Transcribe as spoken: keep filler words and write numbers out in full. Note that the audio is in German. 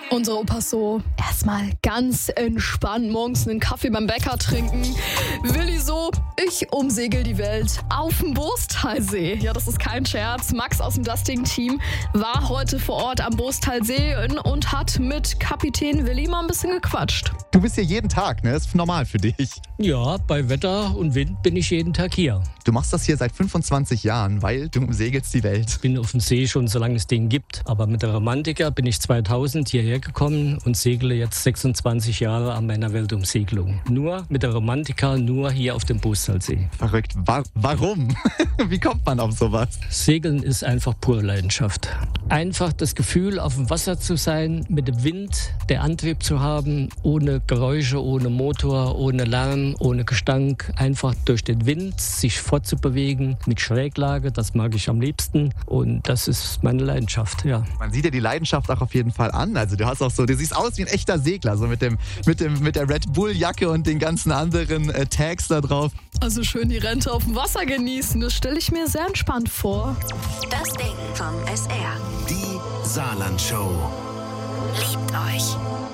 Unsere Opas so erstmal ganz entspannt morgens einen Kaffee beim Bäcker trinken. Willi so, ich umsegel die Welt auf dem Boostalsee. Ja, das ist kein Scherz. Max aus dem Dusting-Team war heute vor Ort am Boostalsee und hat mit Kapitän Willi mal ein bisschen gequatscht. Du bist hier jeden Tag, ne? Das ist normal für dich. Ja, bei Wetter und Wind bin ich jeden Tag hier. Du machst das hier seit fünfundzwanzig Jahren, weil du umsegelst die Welt. Ich bin auf dem See schon, solange es den gibt. Aber mit der Romantiker bin ich zweitausend hierher gekommen und segle jetzt sechsundzwanzig Jahre an meiner Weltumsegelung. Nur mit der Romantiker, nur hier auf dem Boostalsee. Verrückt. Wa- warum? Wie kommt man auf sowas? Segeln ist einfach pure Leidenschaft. Einfach das Gefühl, auf dem Wasser zu sein, mit dem Wind, der Antrieb zu haben, ohne Geräusche, ohne Motor, ohne Lärm, ohne Gestank. Einfach durch den Wind sich fortzubewegen mit Schräglage, das mag ich am liebsten. Und das ist meine Leidenschaft, ja. Man sieht ja die Leidenschaft auch auf jeden Fall an. Also du hast auch so, du siehst aus wie ein echter Segler, so mit dem, mit dem, mit der Red Bull Jacke und den ganzen anderen äh, Tags da drauf. Also schön die Rente auf dem Wasser genießen, das stelle ich mir sehr entspannt vor. Das Ding vom S R. Die Saarland Show. Liebt euch.